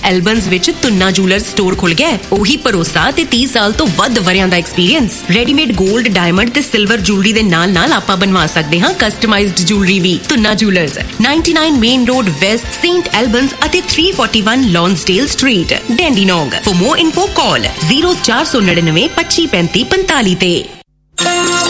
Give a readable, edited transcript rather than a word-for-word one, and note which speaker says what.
Speaker 1: ਐਲਬਨਸ ਵਿੱਚ tuna ਜੂਲਰ store ਖੁੱਲ ਗਿਆ। ਉਹੀ ਭਰੋਸਾ ਤੇ 30 ਸਾਲ ਤੋਂ ਵੱਧ ਵਰਿਆਂ ਦਾ ਐਕਸਪੀਰੀਅੰਸ। ਰੈਡੀਮੇਡ 골ਡ, ਡਾਇਮੰਡ ਤੇ ਸਿਲਵਰ ਜੁਐਲਰੀ ਦੇ ਨਾਲ ਆਪਾਂ ਬਣਵਾ ਸਕਦੇ ਹਾਂ ਕਸਟਮਾਈਜ਼ਡ ਜੁਐਲਰੀ ਵੀ। Tuna jewellers 99 main road West, Saint ਐਲਬਨਸ ਅਤੇ 341 ਲੌਂਸਡੇਲ street, ਡੈਂਡੀਨੋਂਗ। For more info call 0499 25 35 45 ਤੇ।